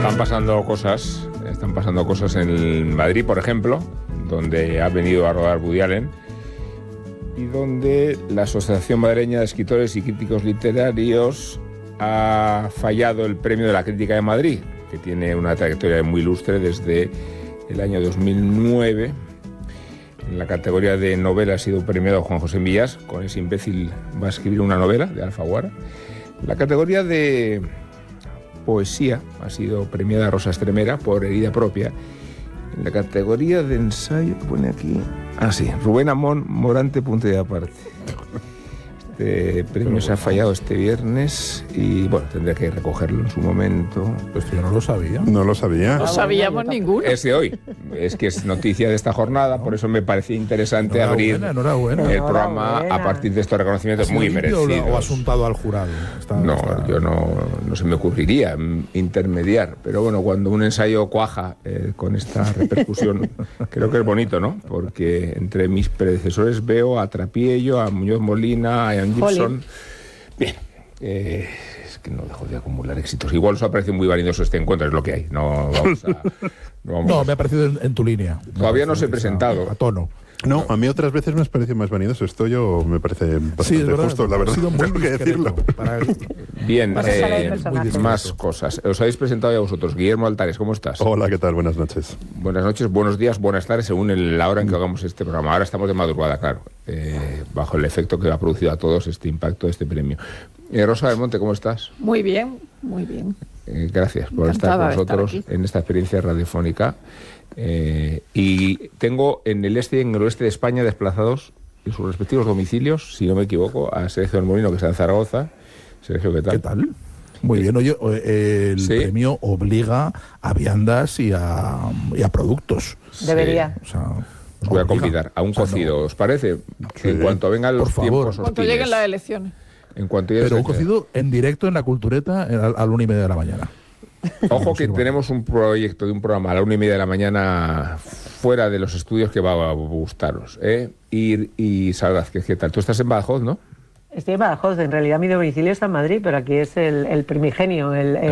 están pasando cosas en Madrid, por ejemplo, donde ha venido a rodar Woody Allen y donde la Asociación Madrileña de Escritores y Críticos Literarios ha fallado el Premio de la Crítica de Madrid, que tiene una trayectoria muy ilustre desde el año 2009. En la categoría de novela ha sido premiado Juan José Millás, con Ese imbécil va a escribir una novela, de Alfaguara. La categoría de poesía ha sido premiada Rosa Estremera por Herida propia. En la categoría de ensayo, pone aquí... Rubén Amón, Morante, punto y aparte. Este premio se ha fallado este viernes y, bueno, tendré que recogerlo en su momento. Pues yo no lo sabía. No lo sabía. No sabíamos ninguno. Es de hoy. Es que es noticia de esta jornada, por eso me parecía interesante abrir enhorabuena. el programa a partir de estos reconocimientos muy merecidos. ¿O asuntado al jurado? Yo no se me ocurriría intermediar, pero bueno, cuando un ensayo cuaja con esta repercusión, creo que es bonito, ¿no? Porque entre mis predecesores veo a Trapiello, a Muñoz Molina, a Ian Gibson. Bien, es que no dejo de acumular éxitos. Igual os ha parecido muy vanidoso este encuentro, es lo que hay. No, me ha parecido en tu línea. Todavía no se he presentado. A tono. No, a mí otras veces me has parecido más vanidoso. Esto yo me parece bastante justo, la verdad. Tengo que decirlo. Bien, muy más cosas. Os habéis presentado ya vosotros. Guillermo Altares, ¿cómo estás? Hola, ¿qué tal? Buenas noches. Buenas noches, buenos días, buenas tardes, según la hora en que hagamos este programa. Ahora estamos de madrugada, claro, bajo el efecto que ha producido a todos este impacto de este premio. Rosa del Monte, ¿cómo estás? Muy bien, muy bien. Gracias por estar con nosotros en esta experiencia radiofónica. Y tengo en el este y en el oeste de España desplazados en sus respectivos domicilios, si no me equivoco, a Sergio del Molino, que está en Zaragoza. Sergio, ¿qué tal? ¿Qué tal? Muy bien, oye, el premio obliga a viandas y a productos. Debería. O sea, os voy a convidar a un cocido, ¿os parece? En cuanto vengan los tiempos hostiles. Cuando lleguen las elecciones. Pero un cocido en directo en la Cultureta a la 1:30 de la mañana. Ojo que tenemos un proyecto de un programa a la 1:30 de la mañana fuera de los estudios que va a gustaros. Y Salvador, ¿qué tal? Tú estás en Badajoz, ¿no? Estoy en Badajoz, en realidad mi domicilio está en Madrid, pero aquí es el primigenio,